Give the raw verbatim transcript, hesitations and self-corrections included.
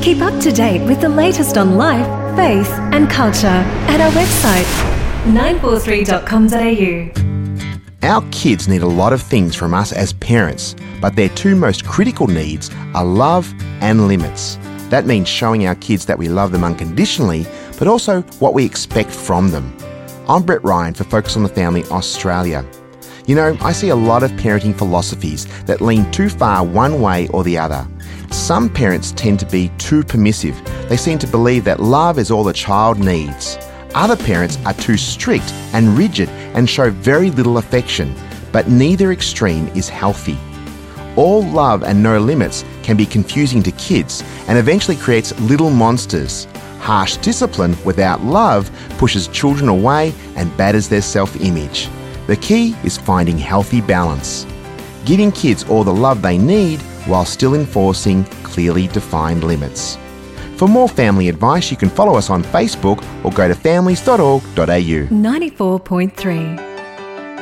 Keep up to date with the latest on life, faith and culture at our website, nine four three dot com dot a u. Our kids need a lot of things from us as parents, but their two most critical needs are love and limits. That means showing our kids that we love them unconditionally, but also what we expect from them. I'm Brett Ryan for Focus on the Family Australia. You know, I see a lot of parenting philosophies that lean too far one way or the other. Some parents tend to be too permissive. They seem to believe that love is all the child needs. Other parents are too strict and rigid and show very little affection, but neither extreme is healthy. All love and no limits can be confusing to kids and eventually creates little monsters. Harsh discipline without love pushes children away and batters their self-image. The key is finding healthy balance, giving kids all the love they need while still enforcing clearly defined limits. For more family advice, you can follow us on Facebook or go to families dot org dot a u. ninety-four point three